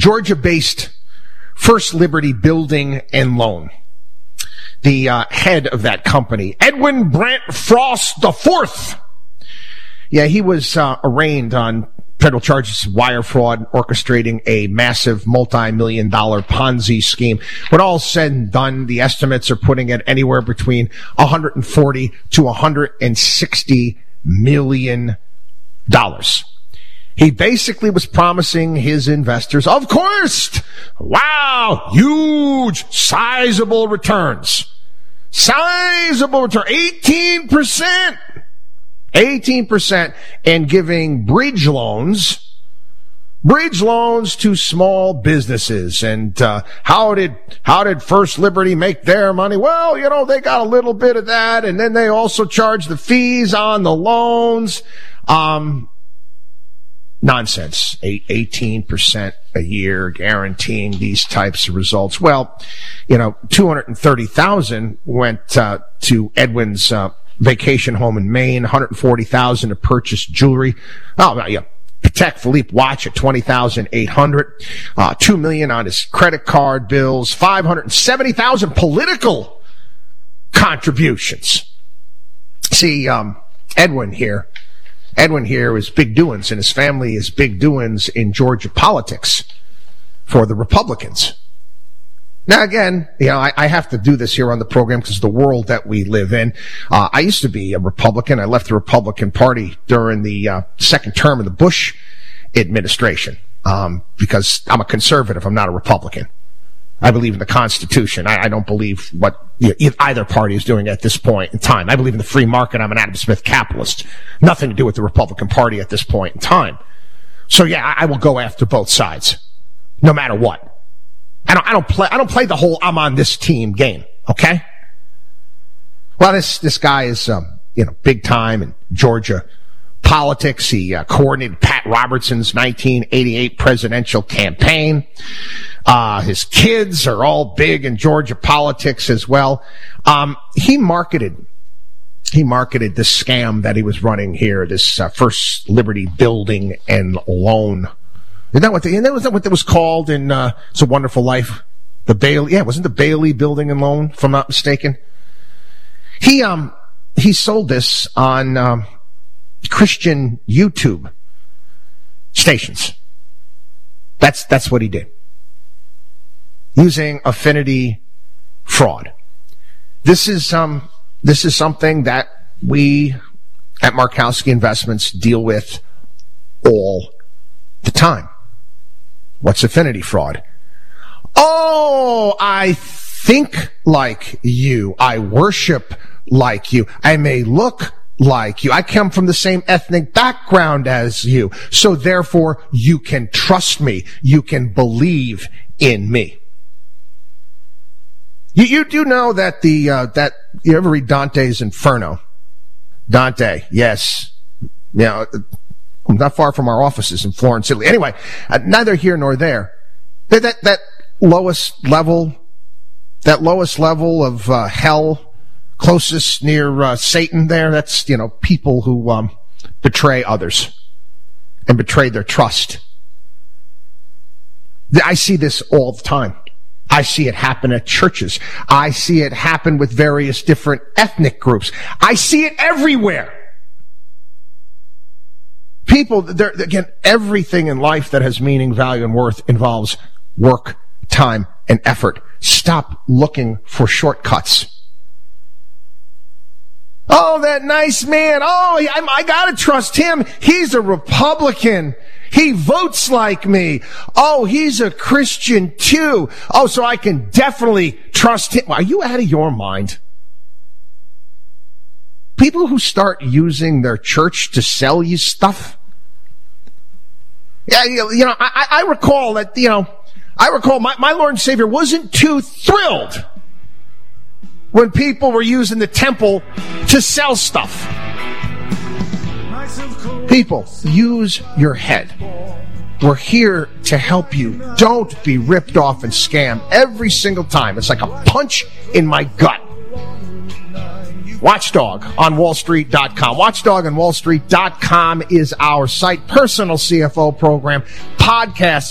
Georgia-based First Liberty Building and Loan. The head of that company, Edwin Brant Frost IV. Yeah, he was arraigned on federal charges of wire fraud, orchestrating a massive multi-million-dollar Ponzi scheme. When all's said and done, the estimates are putting it anywhere between $140 to $160 million. He basically was promising his investors, of course, wow, huge, sizable returns. Sizable return, 18%. 18%, and giving bridge loans to small businesses. And how did First Liberty make their money? Well, they got a little bit of that, and then they also charge the fees on the loans. Nonsense. 18% a year guaranteeing these types of results. Well, $230,000 went to Edwin's vacation home in Maine, $140,000 to purchase jewelry. Patek Philippe watch at $20,800. $2 million on his credit card bills, $570,000 political contributions. See, Edwin here is big doings, and his family is big doings in Georgia politics for the Republicans. Now, again, I have to do this here on the program because the world that we live in. I used to be a Republican. I left the Republican Party during the second term of the Bush administration because I'm a conservative. I'm not a Republican. I believe in the Constitution. I don't believe what either party is doing at this point in time. I believe in the free market. I'm an Adam Smith capitalist. Nothing to do with the Republican Party at this point in time. So, yeah, I will go after both sides, no matter what. I don't play the whole I'm on this team game, okay? Well, this guy is, big time in Georgia politics. He coordinated Pat Robertson's 1988 presidential campaign. His kids are all big in Georgia politics as well. He marketed this scam that he was running here, this First Liberty Building and Loan. Isn't that what it was called in It's a Wonderful Life? The Bailey, wasn't the Bailey Building and Loan, if I'm not mistaken? He sold this on Christian YouTube stations. That's what he did. Using affinity fraud. This is something that we at Markowski Investments deal with all the time. What's affinity fraud? Oh, I think like you. I worship like you. I may look like you. I come from the same ethnic background as you. So therefore, you can trust me. You can believe in me. You do know that that you ever read Dante's Inferno? Dante, yes. Not far from our offices in Florence, Italy. Anyway, neither here nor there. That lowest level of hell, closest near Satan there, that's, people who betray others and betray their trust. I see this all the time. I see it happen at churches. I see it happen with various different ethnic groups. I see it everywhere. People, again, everything in life that has meaning, value, and worth involves work, time, and effort. Stop looking for shortcuts. Oh, that nice man. Oh, I gotta trust him. He's a Republican. He votes like me. Oh, he's a Christian too. Oh, so I can definitely trust him. Are you out of your mind? People who start using their church to sell you stuff. Yeah, I recall that, my Lord and Savior wasn't too thrilled when people were using the temple to sell stuff. People, use your head. We're here to help you. Don't be ripped off and scammed every single time. It's like a punch in my gut. Watchdog on wallstreet.com. Watchdog on wallstreet.com is our site. Personal CFO program, podcasts,